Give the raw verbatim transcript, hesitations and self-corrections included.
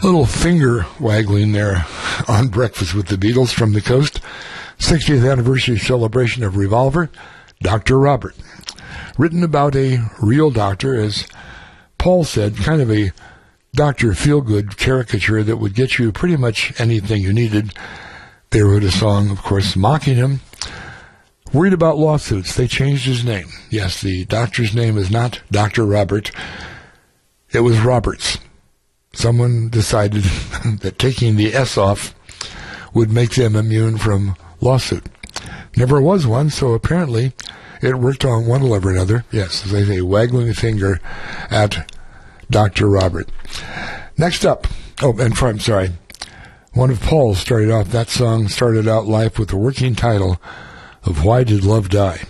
Little finger waggling there on Breakfast with the Beatles from the coast. sixtieth anniversary celebration of Revolver, Doctor Robert. Written about a real doctor, as Paul said, kind of a Doctor Feelgood caricature that would get you pretty much anything you needed. They wrote a song, of course, mocking him. Worried about lawsuits, they changed his name. Yes, the doctor's name is not Doctor Robert. It was Roberts. Someone decided that taking the S off would make them immune from lawsuit. Never was one, so apparently it worked on one level or another. Yes, as they say, waggling a finger at Doctor Robert. Next up, oh, and I'm sorry, one of Paul's started off, that song started out life with the working title of Why Did Love Die?